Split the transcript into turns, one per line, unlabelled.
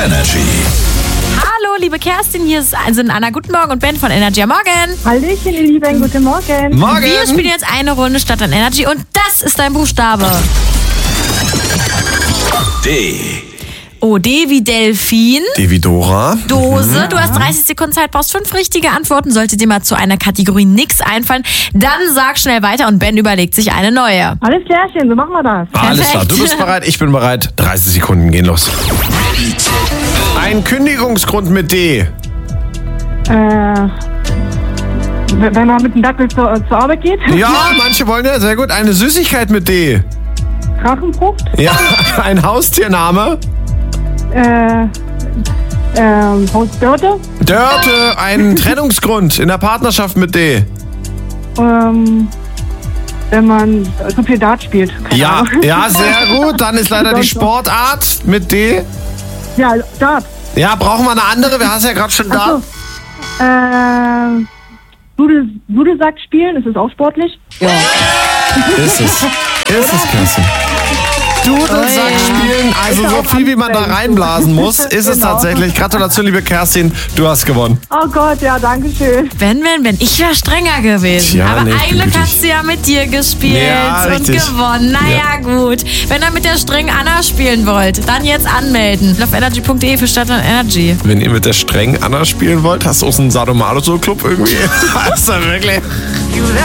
Energy.
Hallo, liebe Kerstin, hier sind Anna, guten Morgen, und Ben von Energy am Morgen.
Hallöchen, ihr Lieben, guten Morgen.
Morgen.
Wir spielen jetzt eine Runde Stadt an Energy und das ist dein Buchstabe.
D.
O, D wie Delfin.
D wie Dora.
Dose. Du hast 30 Sekunden Zeit, brauchst 5 richtige Antworten. Sollte dir mal zu einer Kategorie nichts einfallen, dann sag schnell weiter und Ben überlegt sich eine neue.
Alles klärchen, so machen wir das.
Alles klar, du bist bereit, ich bin bereit. 30 Sekunden gehen los. Ein Kündigungsgrund mit D.
Wenn man mit dem Dackel zur Arbeit geht.
Ja, manche wollen ja, sehr gut. Eine Süßigkeit mit D.
Drachenfrucht.
Ja, ein Haustiername.
Hausdörte.
Dörte, ein Trennungsgrund in der Partnerschaft mit D.
Wenn man so viel Dart spielt. Keine
Ja,
Ahnung.
ja, sehr gut. Dann ist leider die Sportart mit D.
Ja, Dart.
Ja, brauchen wir eine andere? Wir haben ja gerade schon da.
Dudelsack spielen, ist es auch sportlich? Ja.
Ist es, Kerstin. Dudelsack spielen, also so viel wie man da reinblasen muss, ist es tatsächlich. Gratulation, liebe Kerstin, du hast gewonnen.
Oh Gott, ja, danke schön.
Ben, ich wäre strenger gewesen.
Tja,
aber
nee, ich bin
eigentlich
gütig.
hast du ja mit dir gespielt
Ja,
und
richtig.
gewonnen. Naja, gut. Wenn ihr mit der strengen Anna spielen wollt, dann jetzt anmelden. Auf energy.de für Stadt an Energy.
Wenn ihr mit der strengen Anna spielen wollt, hast du auch so einen Sadomaso-Club irgendwie? Hast du wirklich?